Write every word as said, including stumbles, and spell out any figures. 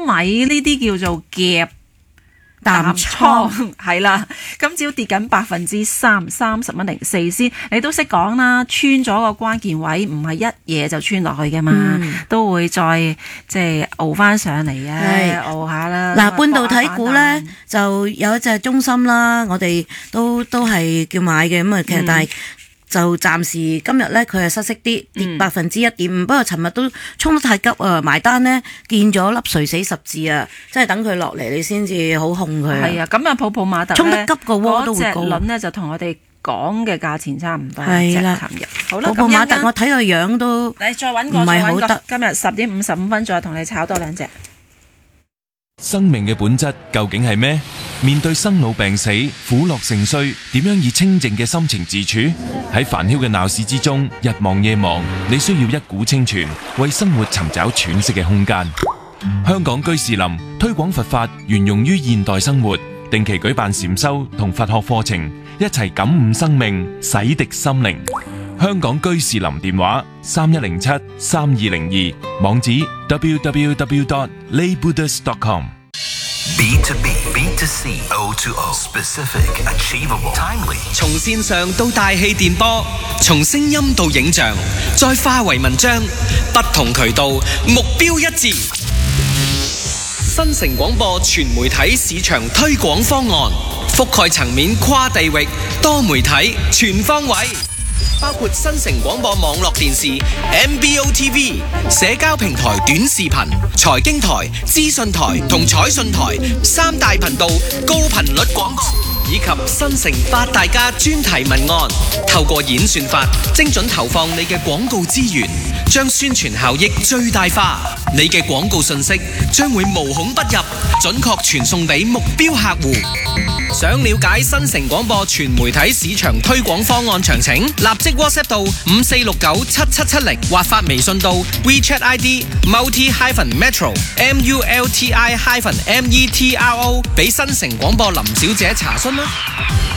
米呢啲叫做夾淡倉，係啦，今朝跌緊百分之三，三十蚊零四先。你都識講啦，穿咗個關鍵位，唔係一嘢就穿落去嘅嘛，嗯、都會再即係熬翻上嚟嘅，熬下啦。 嗱，半導體股咧就有一隻中芯啦，我哋都都係叫買嘅，咁啊，其實但係。嗯就暫時今日咧，佢係失色啲，跌百分之一點五。不過尋日都衝得太急啊，埋單咧見咗粒垂死十字啊，即係等佢落嚟，你先至好控佢。 係啊，咁啊，普普馬特衝得急個窩都會高。 嗰隻輪咧就同我哋講嘅價錢差唔多。 係啦， 尋日好啦， 普普馬特我睇個樣都你再揾個， 唔係好得。 今日十點五十五分再同你炒多兩隻。 生命嘅本質究竟係咩？面對生老病死、苦樂盛衰，點樣以清靜嘅心情自處？喺煩囂嘅鬧市之中，日忙夜忙，你需要一股清泉，為生活尋找喘息嘅空間。香港居士林推廣佛法，沿用於現代生活，定期舉辦禪修同佛學課程，一齊感悟生命，洗滌心靈。香港居士林電話三一零七三二零二，網址 double-u double-u double-u dot lay buddhist dot com。 B to B, B to C, O to O, specific, achievable, timely。 從線上到大氣電波，從聲音到影像，再化為文章，不同渠道，目標一致。新城廣播全媒體市場推廣方案，覆蓋層面跨地域，多媒體全方位。包括新城廣播網絡電視 M B O T V、 社交平台短視頻、財經台、資訊台同彩訊台三大頻道高頻率廣告，以及新城八大家專題文案，透過演算法精準投放你嘅廣告資源，將宣傳效益最大化。你嘅廣告信息將會無孔不入，準確傳送俾目標客戶。想了解新城廣播全媒體市場推廣方案詳情，立即 WhatsApp 到五四六九七七七零，或發微信到 WeChat I D multi hyphen metro M U L T I hyphen M E T R O， 俾新城廣播林小姐查詢啦。